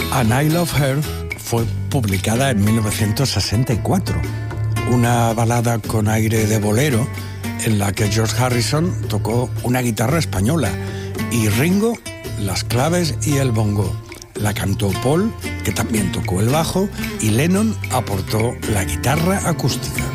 And I Love Her fue publicada en 1964, una balada con aire de bolero en la que George Harrison tocó una guitarra española y Ringo las claves y el bongo. La cantó Paul, que también tocó el bajo, y Lennon aportó la guitarra acústica.